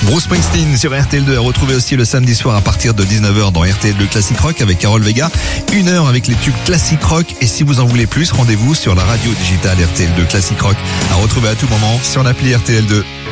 Bruce Springsteen sur RTL2 à retrouver aussi le samedi soir à partir de 19h dans RTL2 Classic Rock avec Carole Vega. 1 heure avec les tubes Classic Rock. Et si vous en voulez plus, rendez-vous sur la radio digitale RTL2 Classic Rock à retrouver à tout moment sur l'appli RTL2.